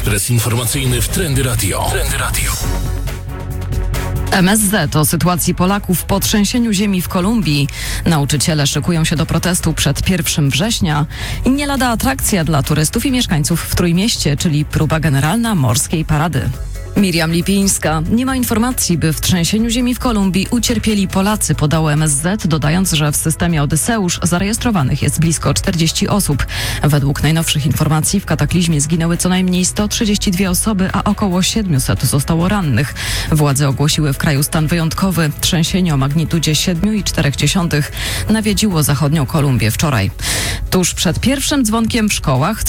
Ekspres informacyjny w Trendy Radio. MSZ o sytuacji Polaków po trzęsieniu ziemi w Kolumbii. Nauczyciele szykują się do protestu przed 1 września i nie lada atrakcja dla turystów i mieszkańców w Trójmieście, czyli próba generalna morskiej parady. Miriam Lipińska. Nie ma informacji, by w trzęsieniu ziemi w Kolumbii ucierpieli Polacy, podało MSZ, dodając, że w systemie Odyseusz zarejestrowanych jest blisko 40 osób. Według najnowszych informacji w kataklizmie zginęły co najmniej 132 osoby, a około 700 zostało rannych. Władze ogłosiły w kraju stan wyjątkowy. Trzęsienie o magnitudzie 7,4 nawiedziło zachodnią Kolumbię wczoraj. Tuż przed pierwszym dzwonkiem w szkołach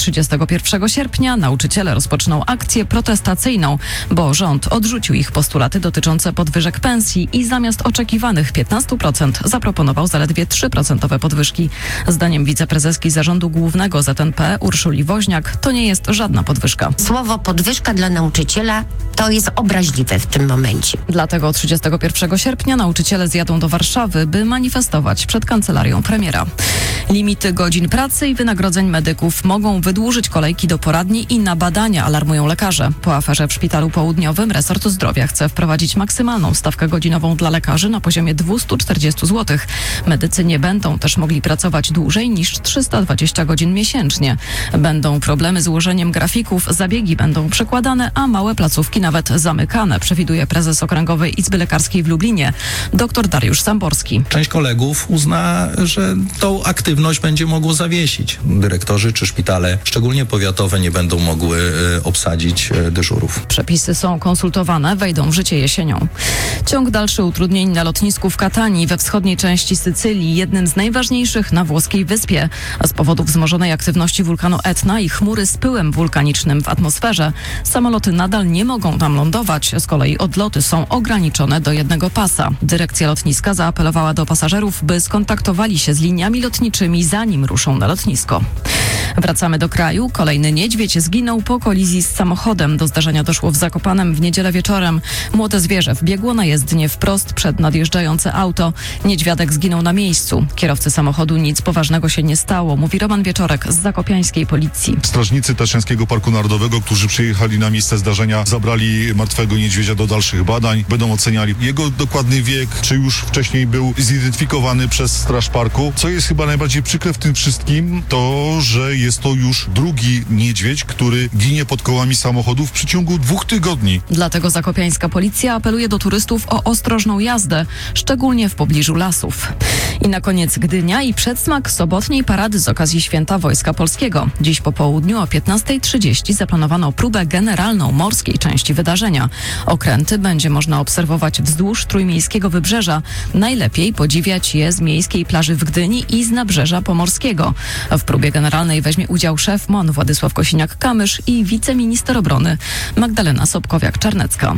31 sierpnia nauczyciele rozpoczną akcję protestacyjną, bo rząd odrzucił ich postulaty dotyczące podwyżek pensji i zamiast oczekiwanych 15% zaproponował zaledwie 3% podwyżki. Zdaniem wiceprezeski Zarządu Głównego ZNP Urszuli Woźniak to nie jest żadna podwyżka. Słowo podwyżka dla nauczyciela to jest obraźliwe w tym momencie. Dlatego 31 sierpnia nauczyciele zjadą do Warszawy, by manifestować przed kancelarią premiera. Limity godzin pracy i wynagrodzeń medyków mogą wydłużyć kolejki do poradni i na badania, alarmują lekarze. Po aferze w Szpitalu Południowym resort zdrowia chce wprowadzić maksymalną stawkę godzinową dla lekarzy na poziomie 240 zł. Medycy nie będą też mogli pracować dłużej niż 320 godzin miesięcznie. Będą problemy z ułożeniem grafików, zabiegi będą przekładane, a małe placówki nawet zamykane, przewiduje prezes Okręgowej Izby Lekarskiej w Lublinie, dr Dariusz Samborski. Część kolegów uzna, że tą aktywność będzie mogło zawiesić. Dyrektorzy czy szpitale, szczególnie powiatowe, nie będą mogły obsadzić dyżurów. Przepisy są konsultowane, wejdą w życie jesienią. Ciąg dalszy utrudnień na lotnisku w Katanii we wschodniej części Sycylii, jednym z najważniejszych na włoskiej wyspie. A z powodu wzmożonej aktywności wulkanu Etna i chmury z pyłem wulkanicznym w atmosferze, samoloty nadal nie mogą tam lądować. Z kolei odloty są ograniczone do jednego pasa. Dyrekcja lotniska zaapelowała do pasażerów, by skontaktowali się z liniami lotniczymi, zanim ruszą na lotnisko. Wracamy do kraju. Kolejny niedźwiedź zginął po kolizji z samochodem. Do zdarzenia doszło w Zakopanem w niedzielę wieczorem. Młode zwierzę wbiegło na jezdnię wprost przed nadjeżdżające auto. Niedźwiadek zginął na miejscu. Kierowcy samochodu nic poważnego się nie stało, mówi Roman Wieczorek z zakopiańskiej policji. Strażnicy Tatrzańskiego Parku Narodowego, którzy przyjechali na miejsce zdarzenia, zabrali martwego niedźwiedzia do dalszych badań. Będą oceniali jego dokładny wiek, czy już wcześniej był zidentyfikowany przez Straż Parku. Co jest chyba najbardziej przykre w tym wszystkim, to, że jest to już drugi niedźwiedź, który ginie pod kołami samochodów w przeciągu 2 tygodni. Dlatego zakopiańska policja apeluje do turystów o ostrożną jazdę, szczególnie w pobliżu lasów. I na koniec Gdynia i przedsmak sobotniej parady z okazji Święta Wojska Polskiego. Dziś po południu o 15:30 zaplanowano próbę generalną morskiej części wydarzenia. Okręty będzie można obserwować wzdłuż trójmiejskiego wybrzeża. Najlepiej podziwiać je z miejskiej plaży w Gdyni i z nabrzeża pomorskiego. W próbie generalnej weźmie udział szef MON Władysław Kosiniak-Kamysz i wiceminister obrony Magdalena Sobkowiak-Czarnecka.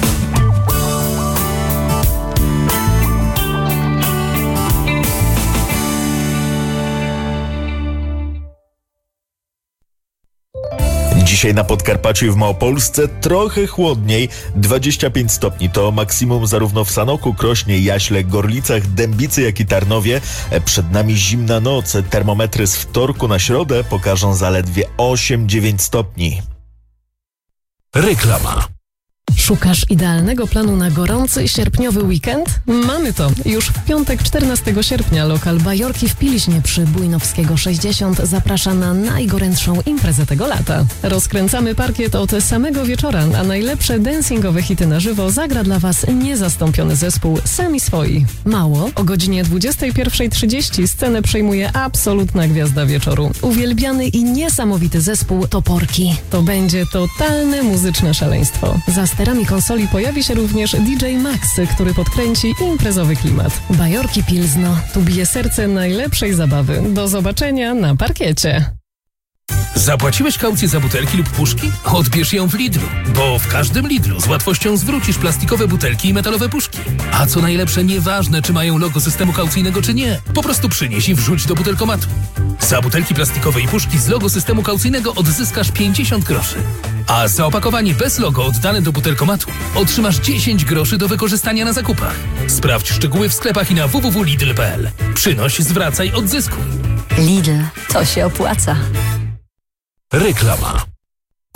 Dzisiaj na Podkarpaciu i w Małopolsce trochę chłodniej, 25 stopni to maksimum zarówno w Sanoku, Krośnie, Jaśle, Gorlicach, Dębicy, jak i Tarnowie. Przed nami zimna noc, termometry z wtorku na środę pokażą zaledwie 8-9 stopni. Reklama. Szukasz idealnego planu na gorący, sierpniowy weekend? Mamy to! Już w piątek 14 sierpnia lokal Bajorki w Pilźnie przy Bujnowskiego 60 zaprasza na najgorętszą imprezę tego lata. Rozkręcamy parkiet od samego wieczora, a najlepsze dancingowe hity na żywo zagra dla Was niezastąpiony zespół Sami Swoi. Mało, o godzinie 21:30 scenę przejmuje absolutna gwiazda wieczoru. Uwielbiany i niesamowity zespół Toporki. To będzie totalne muzyczne szaleństwo. Za sterami konsoli pojawi się również DJ Max, który podkręci imprezowy klimat. Bajorki Pilzno. Tu bije serce najlepszej zabawy. Do zobaczenia na parkiecie. Zapłaciłeś kaucję za butelki lub puszki? Odbierz ją w Lidlu, bo w każdym Lidlu z łatwością zwrócisz plastikowe butelki i metalowe puszki. A co najlepsze, nieważne czy mają logo systemu kaucyjnego czy nie, po prostu przynieś i wrzuć do butelkomatu. Za butelki plastikowe i puszki z logo systemu kaucyjnego odzyskasz 50 groszy. A za opakowanie bez logo oddane do butelkomatu otrzymasz 10 groszy do wykorzystania na zakupach. Sprawdź szczegóły w sklepach i na www.lidl.pl. Przynoś, zwracaj, odzyskuj. Lidl, to się opłaca. Reklama.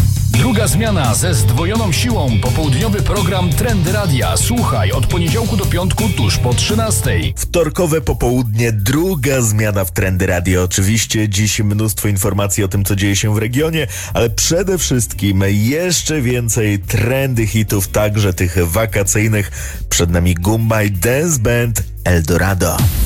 Druga zmiana ze zdwojoną siłą. Popołudniowy program Trendy Radia. Słuchaj od poniedziałku do piątku tuż po 13:00. Wtorkowe popołudnie, druga zmiana w Trendy Radio. Oczywiście dziś mnóstwo informacji o tym, co dzieje się w regionie, ale przede wszystkim jeszcze więcej trendy hitów, także tych wakacyjnych. Przed nami Gumma i Dance Band Eldorado.